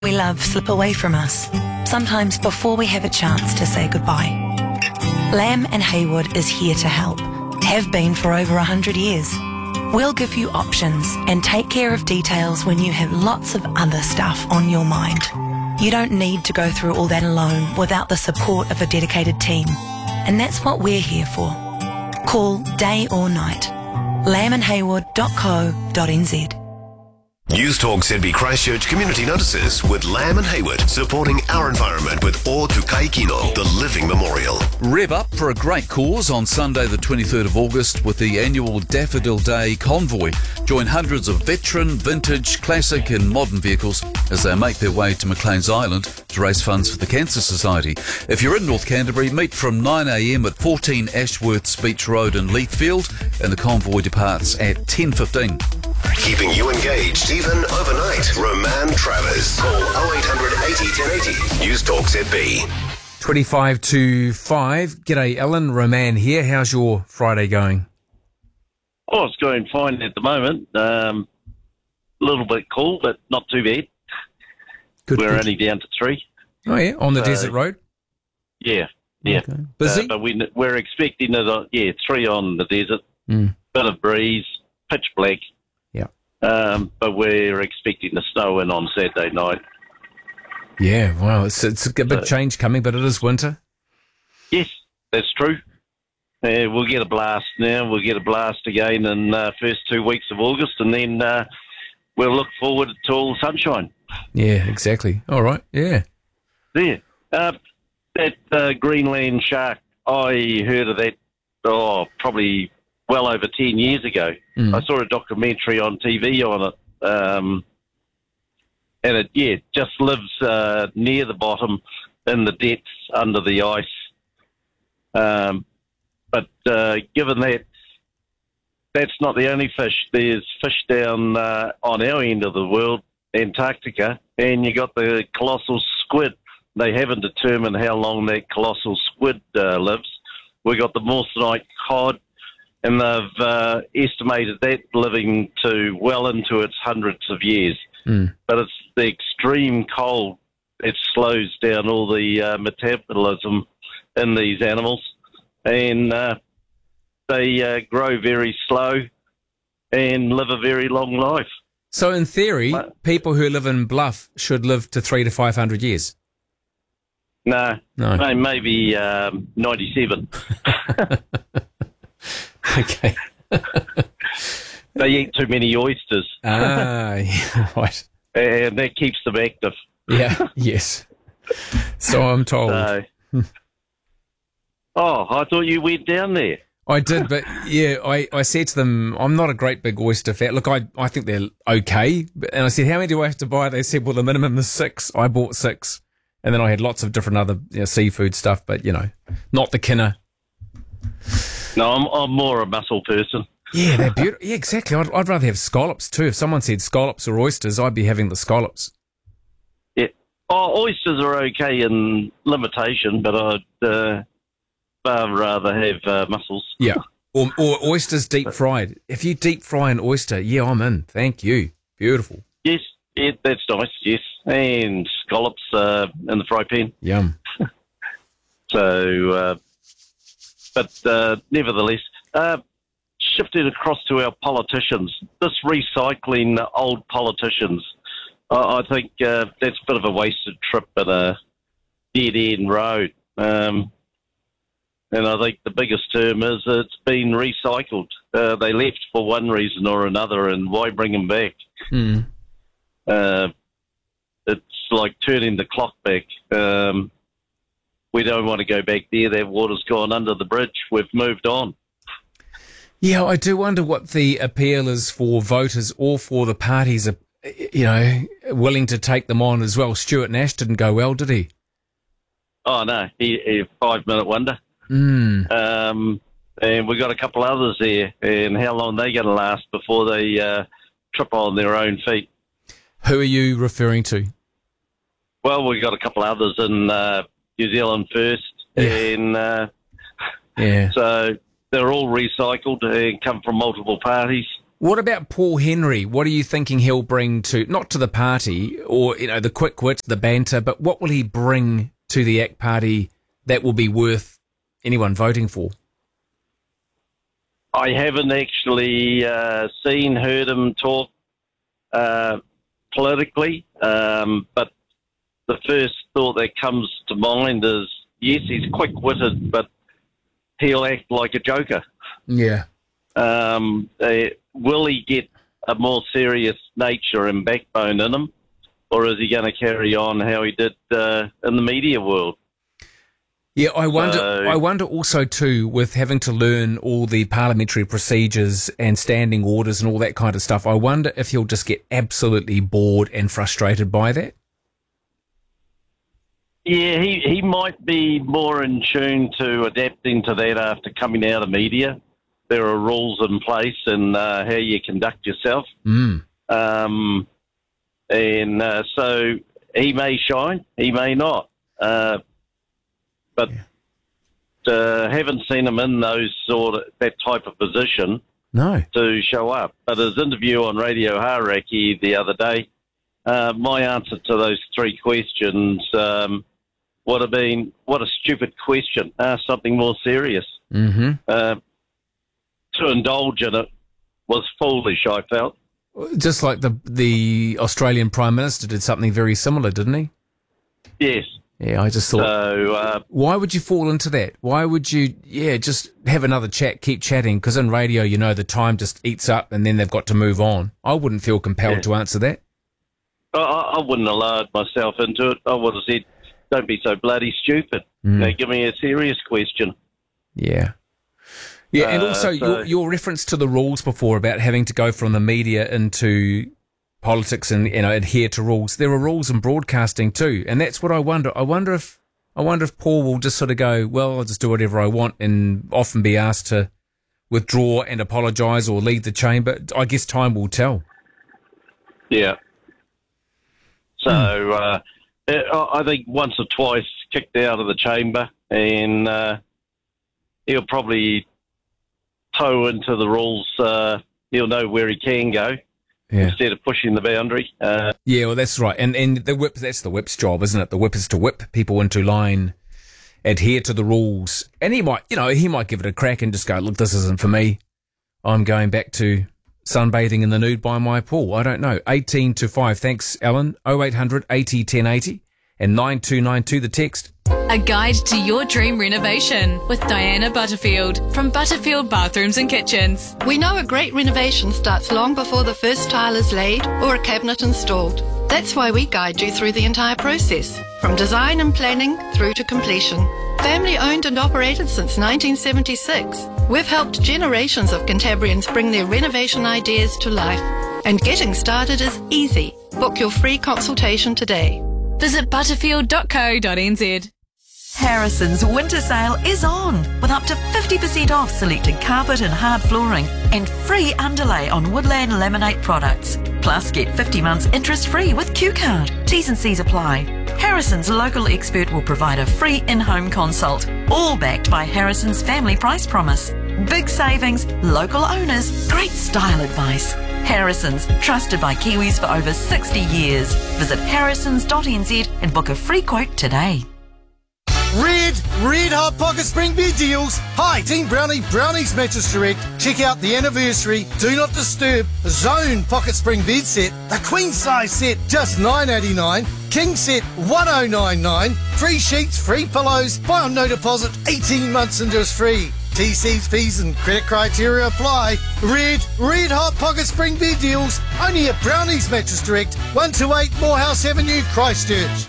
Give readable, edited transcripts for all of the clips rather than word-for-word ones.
we love slip away from us, sometimes before we have a chance to say goodbye. Lamb and Haywood is here to help, have been for over 100 years. We'll give you options and take care of details when you have lots of other stuff on your mind. You don't need to go through all that alone without the support of a dedicated team, and that's what we're here for. Call day or night. lambandhaywood.co.nz. News Talk ZB Christchurch Community Notices with Lamb and Haywood, supporting our environment with O Tukai Kino, the Living Memorial. Rev up for a great cause on Sunday the 23rd of August with the annual Daffodil Day Convoy. Join hundreds of veteran, vintage, classic and modern vehicles as they make their way to Maclean's Island to raise funds for the Cancer Society. If you're in North Canterbury, meet from 9am at 14 Ashworths Beach Road in Leithfield, and the convoy departs at 10:15. Keeping you engaged even overnight. Roman Travers. Call 0800 80 1080. News Talk ZB. 25 to 5. G'day, Ellen. Roman here. How's your Friday going? Oh, it's going fine at the moment. A little bit cool, but not too bad. We're only down to 3. Oh, yeah? On the desert road? Yeah, yeah. Okay. Busy? But we're expecting it, 3 on the desert. Bit of breeze, pitch black. Yeah. But we're expecting the snow in on Saturday night. Yeah, wow. It's a big change coming, but it is winter. Yes, that's true. We'll get a blast now. We'll get a blast again in the first 2 weeks of August, and then we'll look forward to all sunshine. Yeah, exactly. All right, yeah. Yeah. That Greenland shark, I heard of that, probably well over 10 years ago. I saw a documentary on TV on it, and it just lives near the bottom in the depths under the ice. But given that that's not the only fish, there's fish down on our end of the world, Antarctica, and you got the colossal squid. They haven't determined how long that colossal squid lives. We got the morsonite cod, and they've estimated that living to well into its hundreds of years. But it's the extreme cold that slows down all the metabolism in these animals, and they grow very slow and live a very long life. So in theory, people who live in Bluff should live to 300 to 500 years? No, maybe 97. Okay. They eat too many oysters. Yeah, right. And that keeps them active. Yeah, yes. So I'm told. I thought you went down there. I did, but yeah, I said to them, I'm not a great big oyster fan. Look, I think they're okay. And I said, how many do I have to buy? They said, well, the minimum is 6. I bought 6. And then I had lots of different other seafood stuff, but, not the kinner. No, I'm more a mussel person. Yeah, they're beautiful. Yeah, exactly. I'd rather have scallops too. If someone said scallops or oysters, I'd be having the scallops. Yeah. Oh, oysters are okay in limitation, but I'd far rather have mussels. Yeah. Or oysters deep fried. If you deep fry an oyster, yeah, I'm in. Thank you. Beautiful. Yes. Yeah, that's nice. Yes. And scallops in the fry pan. Yum. So, but nevertheless, shifting across to our politicians, this recycling old politicians, I think that's a bit of a wasted trip at a dead-end road. And I think the biggest term is it's been recycled. They left for one reason or another, and why bring them back? It's like turning the clock back. We don't want to go back there. That water's gone under the bridge. We've moved on. Yeah, I do wonder what the appeal is for voters or for the parties, willing to take them on as well. Stuart Nash didn't go well, did he? Oh, no. He 5-minute wonder. And we've got a couple others there, and how long are they going to last before they trip on their own feet? Who are you referring to? Well, we've got a couple others in New Zealand First, and so they're all recycled and come from multiple parties. What about Paul Henry? What are you thinking he'll bring to, not to the party or, the quick wit, the banter, but what will he bring to the ACT Party that will be worth anyone voting for? I haven't actually heard him talk politically, but the first thought that comes to mind is, yes, he's quick-witted, but he'll act like a joker. Yeah. Will he get a more serious nature and backbone in him, or is he going to carry on how he did in the media world? Yeah, I wonder also too, with having to learn all the parliamentary procedures and standing orders and all that kind of stuff, I wonder if he'll just get absolutely bored and frustrated by that. Yeah, he might be more in tune to adapting to that after coming out of media. There are rules in place and how you conduct yourself. So he may shine, he may not. But haven't seen him in that type of position to show up. But his interview on Radio Hauraki the other day, my answer to those three questions would have been, what a stupid question. Ask something more serious. Mm-hmm. To indulge in it was foolish, I felt. Just like the Australian Prime Minister did something very similar, didn't he? Yes. Yeah, I just thought, why would you fall into that? Why would you, just have another chat, keep chatting? Because in radio, the time just eats up and then they've got to move on. I wouldn't feel compelled to answer that. I wouldn't have allowed myself into it. I would have said, don't be so bloody stupid. Give me a serious question. Yeah. Yeah, and also your reference to the rules before about having to go from the media into politics and adhere to rules. There are rules in broadcasting too, and that's what I wonder. I wonder if Paul will just sort of go, well, I'll just do whatever I want, and often be asked to withdraw and apologise or leave the chamber. I guess time will tell. Yeah. So I think once or twice kicked out of the chamber, and he'll probably toe into the rules. He'll know where he can go instead of pushing the boundary. Well, that's right. And the whip, that's the whip's job, isn't it? The whip is to whip people into line, adhere to the rules. And he might give it a crack and just go, look, this isn't for me. I'm going back to sunbathing in the nude by my pool. I don't know. 18 to 5. Thanks, Alan. 0800 80 1080 and 9292 the text. A guide to your dream renovation with Diana Butterfield from Butterfield Bathrooms and Kitchens. We know a great renovation starts long before the first tile is laid or a cabinet installed. That's why we guide you through the entire process, from design and planning through to completion. Family owned and operated since 1976, we've helped generations of Cantabrians bring their renovation ideas to life. And getting started is easy. Book your free consultation today. Visit butterfield.co.nz. Harrison's winter sale is on with up to 50% off selected carpet and hard flooring and free underlay on Woodland Laminate products. Plus, get 50 months interest-free with Q-Card. T's and C's apply. Harrison's local expert will provide a free in-home consult, all backed by Harrison's family price promise. Big savings, local owners, great style advice. Harrison's, trusted by Kiwis for over 60 years. Visit harrisons.nz and book a free quote today. Red Hot Pocket Spring bed deals. Hi, Team Brownie, Brownie's Mattress Direct. Check out the anniversary Do Not Disturb Zone Pocket Spring bed set. The queen size set, just $9.89. King set, $10.99. Free sheets, free pillows. Buy on no deposit, 18 months interest free. TC's, fees and credit criteria apply. Red Hot Pocket Spring bed deals. Only at Brownie's Mattress Direct, 128 Morehouse Avenue, Christchurch.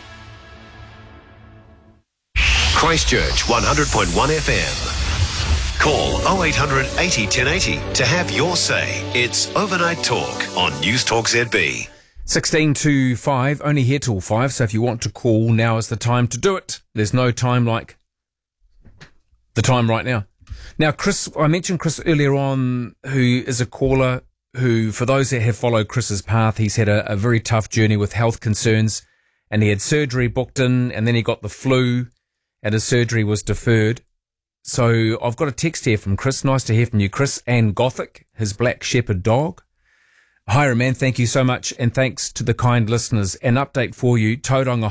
Christchurch 100.1 FM. Call 0800 80 1080 to have your say. It's Overnight Talk on News Talk ZB. 16 to 5, only here till 5, so if you want to call, now is the time to do it. There's no time like the time right now. Now, Chris, I mentioned Chris earlier on, who is a caller who, for those that have followed Chris's path, he's had a very tough journey with health concerns, and he had surgery booked in, and then he got the flu, and his surgery was deferred. So I've got a text here from Chris. Nice to hear from you, Chris. And Gothic, his black shepherd dog. Hiram, man, thank you so much. And thanks to the kind listeners. An update for you, Tauranga